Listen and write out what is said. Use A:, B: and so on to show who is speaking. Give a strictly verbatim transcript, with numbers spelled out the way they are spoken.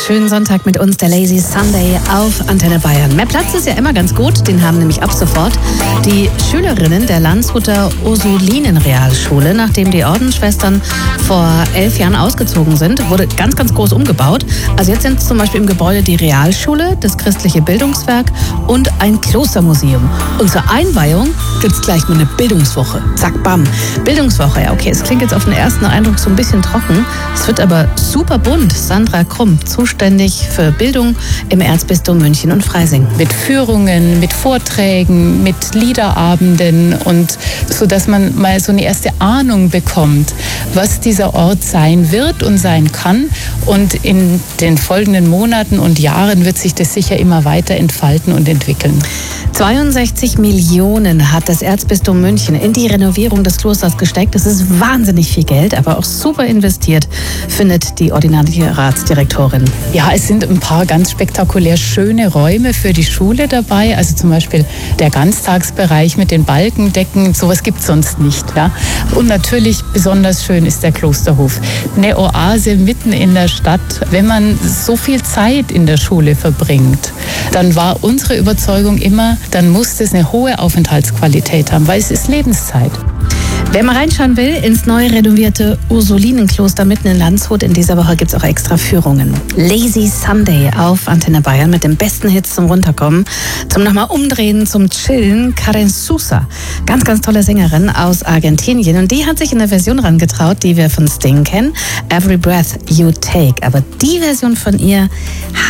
A: Schönen Sonntag mit uns, der Lazy Sunday auf Antenne Bayern. Mehr Platz ist ja immer ganz gut, den haben nämlich ab sofort die Schülerinnen der Landshuter Ursulinen-Realschule. Nachdem die Ordensschwestern vor elf Jahren ausgezogen sind, wurde ganz, ganz groß umgebaut. Also jetzt sind zum Beispiel im Gebäude die Realschule, das christliche Bildungswerk und ein Klostermuseum. Und zur Einweihung gibt's gleich mal eine Bildungswoche. Zack, bam. Bildungswoche, ja okay, es klingt jetzt auf den ersten Eindruck so ein bisschen trocken. Es wird aber super bunt. Sandra Krumm, zuständig für Bildung im Erzbistum München und Freising.
B: Mit Führungen, mit Vorträgen, mit Liederabenden und so, dass man mal so eine erste Ahnung bekommt, was dieser Ort sein wird und sein kann. Und in den folgenden Monaten und Jahren wird sich das sicher immer weiter entfalten und entwickeln.
A: zweiundsechzig Millionen hat das Erzbistum München in die Renovierung des Klosters gesteckt. Das ist wahnsinnig viel Geld, aber auch super investiert, findet die Ordinariatsdirektorin.
B: Ja, es sind ein paar ganz spektakulär schöne Räume für die Schule dabei. Also zum Beispiel der Ganztagsbereich mit den Balkendecken. Sowas gibt es sonst nicht. Ja? Und natürlich besonders schön ist der Klosterhof. Eine Oase mitten in der Stadt. Wenn man so viel Zeit in der Schule verbringt, dann war unsere Überzeugung immer, dann muss es eine hohe Aufenthaltsqualität haben, weil es ist Lebenszeit.
A: Wer mal reinschauen will ins neu renovierte Ursulinenkloster mitten in Landshut, in dieser Woche gibt es auch extra Führungen. Lazy Sunday auf Antenne Bayern mit den besten Hits zum Runterkommen, zum nochmal Umdrehen, zum Chillen. Karen Sousa, ganz, ganz tolle Sängerin aus Argentinien. Und die hat sich in der Version rangetraut, die wir von Sting kennen, Every Breath You Take. Aber die Version von ihr